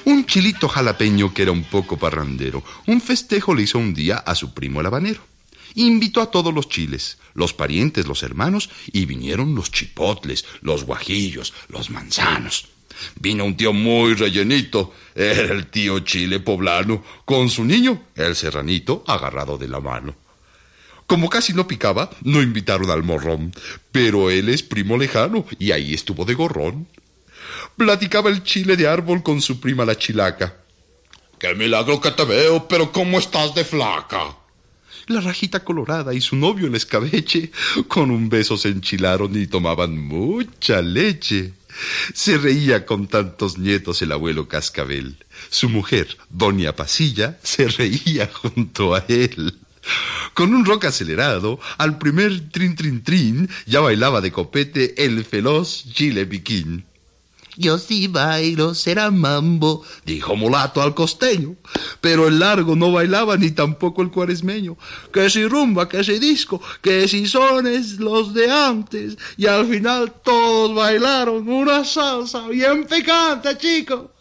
Un chilito jalapeño que era un poco parrandero, un festejo le hizo un día a su primo el habanero. Invitó a todos los chiles, los parientes, los hermanos, y vinieron los chipotles, los guajillos, los manzanos. Vino un tío muy rellenito, era el tío Chile poblano, con su niño, el serranito, agarrado de la mano. Como casi no picaba, no invitaron al morrón, pero él es primo lejano y ahí estuvo de gorrón. Platicaba el chile de árbol con su prima la chilaca. ¡Qué milagro que te veo, pero cómo estás de flaca! La rajita colorada y su novio el escabeche con un beso se enchilaron y tomaban mucha leche. Se reía con tantos nietos el abuelo Cascabel. Su mujer, doña Pasilla, se reía junto a él. Con un rock acelerado, al primer trin trin trin, ya bailaba de copete el feroz Chile Piquín. Yo sí bailo, será mambo, dijo mulato al costeño, pero el largo no bailaba ni tampoco el cuaresmeño. Que si rumba, que si disco, que si sones los de antes, y al final todos bailaron una salsa bien picante, chicos.